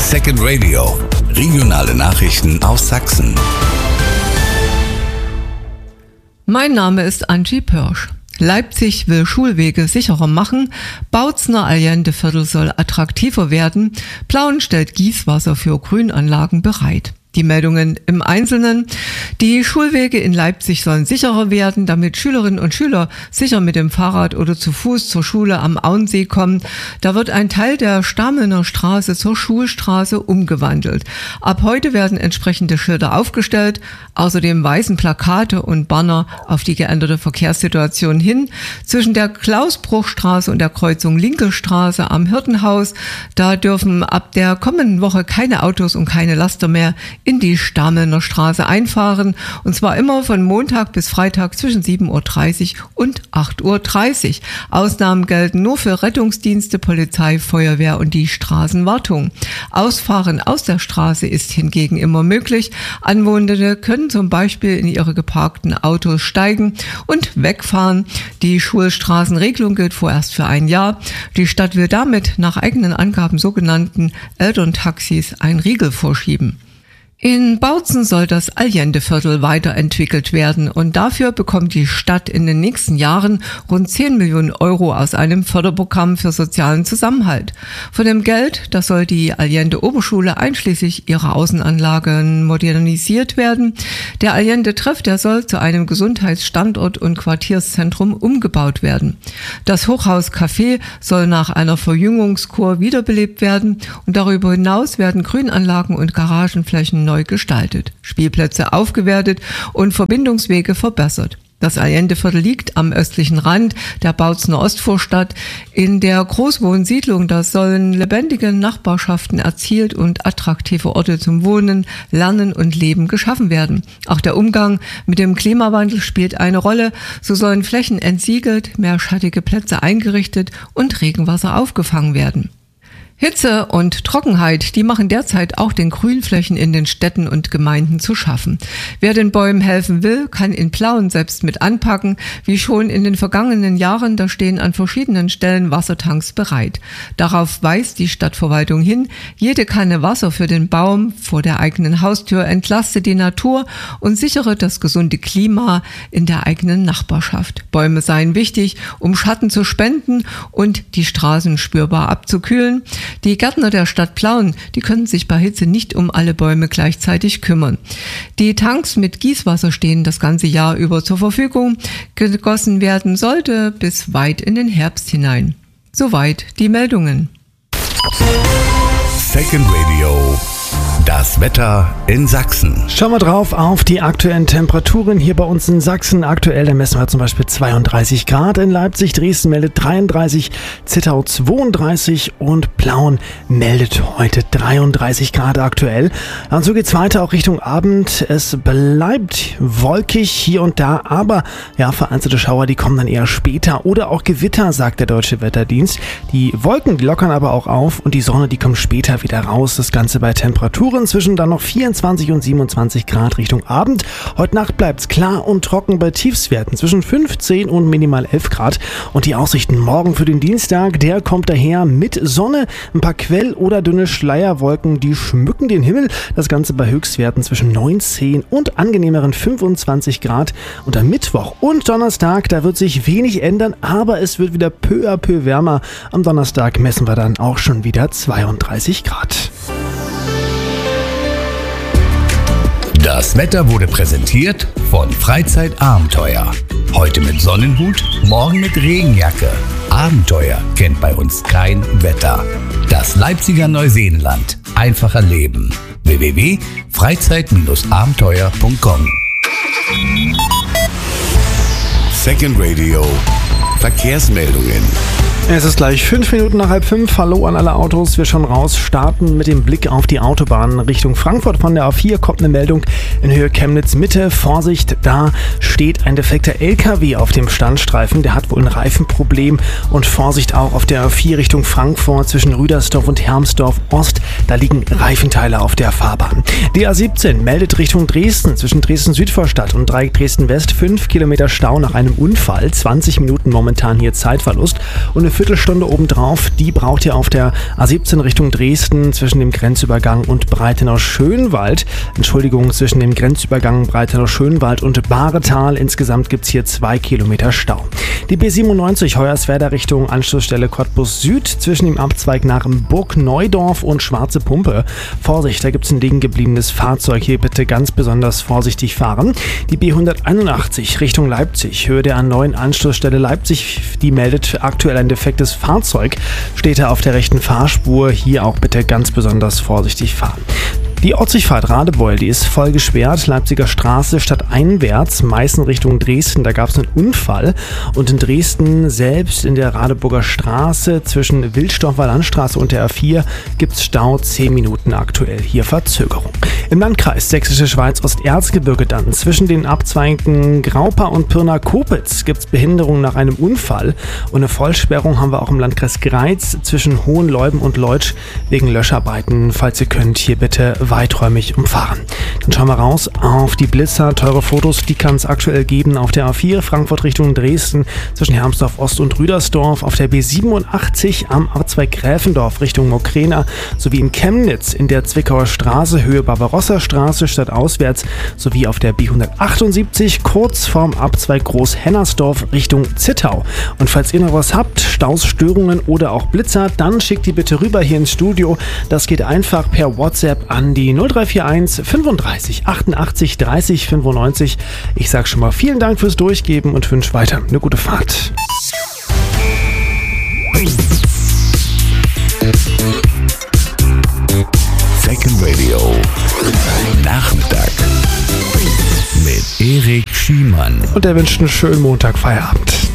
Second Radio. Regionale Nachrichten aus Sachsen. Mein Name ist Angie Pörsch. Leipzig will Schulwege sicherer machen, Bautzner Allendeviertel soll attraktiver werden, Plauen stellt Gießwasser für Grünanlagen bereit. Die Meldungen im Einzelnen. Die Schulwege in Leipzig sollen sicherer werden, damit Schülerinnen und Schüler sicher mit dem Fahrrad oder zu Fuß zur Schule am Auensee kommen. Da wird ein Teil der Stamelner Straße zur Schulstraße umgewandelt. Ab heute werden entsprechende Schilder aufgestellt. Außerdem weisen Plakate und Banner auf die geänderte Verkehrssituation hin. Zwischen der Klausbruchstraße und der Kreuzung Linkelstraße am Hirtenhaus, da dürfen ab der kommenden Woche keine Autos und keine Laster mehr in die Stamelner Straße einfahren, und zwar immer von Montag bis Freitag zwischen 7.30 Uhr und 8.30 Uhr. Ausnahmen gelten nur für Rettungsdienste, Polizei, Feuerwehr und die Straßenwartung. Ausfahren aus der Straße ist hingegen immer möglich. Anwohnende können zum Beispiel in ihre geparkten Autos steigen und wegfahren. Die Schulstraßenregelung gilt vorerst für ein Jahr. Die Stadt will damit nach eigenen Angaben sogenannten Elterntaxis einen Riegel vorschieben. In Bautzen soll das Allendeviertel weiterentwickelt werden, und dafür bekommt die Stadt in den nächsten Jahren rund 10 Millionen Euro aus einem Förderprogramm für sozialen Zusammenhalt. Von dem Geld, das soll die Allende Oberschule einschließlich ihrer Außenanlagen modernisiert werden. Der Allende Treff, der soll zu einem Gesundheitsstandort und Quartierszentrum umgebaut werden. Das Hochhaus Café soll nach einer Verjüngungskur wiederbelebt werden, und darüber hinaus werden Grünanlagen und Garagenflächen neu gestaltet, Spielplätze aufgewertet und Verbindungswege verbessert. Das Allendeviertel liegt am östlichen Rand der Bautzner Ostvorstadt. In der Großwohnsiedlung, da sollen lebendige Nachbarschaften erzielt und attraktive Orte zum Wohnen, Lernen und Leben geschaffen werden. Auch der Umgang mit dem Klimawandel spielt eine Rolle. So sollen Flächen entsiegelt, mehr schattige Plätze eingerichtet und Regenwasser aufgefangen werden. Hitze und Trockenheit, die machen derzeit auch den Grünflächen in den Städten und Gemeinden zu schaffen. Wer den Bäumen helfen will, kann in Plauen selbst mit anpacken. Wie schon in den vergangenen Jahren, da stehen an verschiedenen Stellen Wassertanks bereit. Darauf weist die Stadtverwaltung hin. Jede Kanne Wasser für den Baum vor der eigenen Haustür entlastet die Natur und sichere das gesunde Klima in der eigenen Nachbarschaft. Bäume seien wichtig, um Schatten zu spenden und die Straßen spürbar abzukühlen. Die Gärtner der Stadt Plauen, die können sich bei Hitze nicht um alle Bäume gleichzeitig kümmern. Die Tanks mit Gießwasser stehen das ganze Jahr über zur Verfügung. Gegossen werden sollte bis weit in den Herbst hinein. Soweit die Meldungen. Second Radio. Das Wetter in Sachsen. Schauen wir drauf auf die aktuellen Temperaturen hier bei uns in Sachsen. Aktuell, da messen wir zum Beispiel 32 Grad in Leipzig, Dresden meldet 33, Zittau 32 und Plauen meldet heute 33 Grad aktuell. Und so geht's weiter auch Richtung Abend. Es bleibt wolkig hier und da, aber ja, vereinzelte Schauer, die kommen dann eher später oder auch Gewitter, sagt der Deutsche Wetterdienst. Die Wolken, die lockern aber auch auf und die Sonne, die kommt später wieder raus. Das Ganze bei Temperaturen zwischen dann noch 24 und 27 Grad Richtung Abend. Heute Nacht bleibt's klar und trocken bei Tiefstwerten zwischen 15 und minimal 11 Grad. Und die Aussichten morgen für den Dienstag, der kommt daher mit Sonne. Ein paar Quell- oder dünne Schleierwolken, die schmücken den Himmel. Das Ganze bei Höchstwerten zwischen 19 und angenehmeren 25 Grad. Und am Mittwoch und Donnerstag, da wird sich wenig ändern, aber es wird wieder peu à peu wärmer. Am Donnerstag messen wir dann auch schon wieder 32 Grad. Das Wetter wurde präsentiert von Freizeitabenteuer. Heute mit Sonnenhut, morgen mit Regenjacke. Abenteuer kennt bei uns kein Wetter. Das Leipziger Neuseenland. Einfacher Leben. www.freizeit-abenteuer.com. Second Radio. Verkehrsmeldungen. Es ist gleich 5 Minuten nach 4:30. Hallo an alle Autos. Wir schon raus, starten mit dem Blick auf die Autobahn Richtung Frankfurt. Von der A4 kommt eine Meldung in Höhe Chemnitz Mitte. Vorsicht, da steht ein defekter LKW auf dem Standstreifen. Der hat wohl ein Reifenproblem. Und Vorsicht auch auf der A4 Richtung Frankfurt zwischen Rüdersdorf und Hermsdorf Ost. Da liegen Reifenteile auf der Fahrbahn. Die A17 meldet Richtung Dresden zwischen Dresden-Südvorstadt und Dreieck Dresden-West 5 Kilometer Stau nach einem Unfall. 20 Minuten momentan hier Zeitverlust. Und eine Viertelstunde obendrauf. Die braucht ihr auf der A17 Richtung Dresden zwischen dem Grenzübergang und Breitenau-Schönwald. Zwischen dem Grenzübergang Breitenau-Schönwald und Bahretal. Insgesamt gibt es hier 2 Kilometer Stau. Die B97 Hoyerswerda Richtung Anschlussstelle Cottbus Süd zwischen dem Abzweig nach Burgneudorf und Schwarze Pumpe. Vorsicht, da gibt es ein liegen gebliebenes Fahrzeug. Hier bitte ganz besonders vorsichtig fahren. Die B181 Richtung Leipzig, Höhe der A9 Anschlussstelle Leipzig, die meldet aktuell ein defektes Fahrzeug. Steht da auf der rechten Fahrspur. Hier auch bitte ganz besonders vorsichtig fahren. Die Ortsigfahrt Radebeul, die ist voll gesperrt. Leipziger Straße stadteinwärts, Meißen Richtung Dresden, da gab es einen Unfall. Und in Dresden selbst in der Radeburger Straße zwischen Wilsdorfer Landstraße und der A4 gibt es Stau, 10 Minuten aktuell, hier Verzögerung. Im Landkreis Sächsische Schweiz Osterzgebirge dann zwischen den Abzweigen Graupa und Pirna-Kopitz gibt es Behinderung nach einem Unfall. Und eine Vollsperrung haben wir auch im Landkreis Greiz zwischen Hohenleuben und Leutsch wegen Löscharbeiten. Falls ihr könnt, hier bitte weiträumig umfahren. Dann schauen wir raus auf die Blitzer. Teure Fotos, die kann es aktuell geben auf der A4 Frankfurt Richtung Dresden zwischen Hermsdorf Ost und Rüdersdorf, auf der B87 am Abzweig Gräfendorf Richtung Mokrena sowie in Chemnitz in der Zwickauer Straße Höhe Barbarossa Straße stadtauswärts sowie auf der B178 kurz vorm Abzweig Großhennersdorf Richtung Zittau. Und falls ihr noch was habt, Staus, Störungen oder auch Blitzer, dann schickt die bitte rüber hier ins Studio. Das geht einfach per WhatsApp an die 0341 35 88 30 95. Ich sage schon mal vielen Dank fürs Durchgeben und wünsche weiter eine gute Fahrt. Second Radio Nachmittag mit Erik Schiemann. Und er wünscht einen schönen Montag, Feierabend.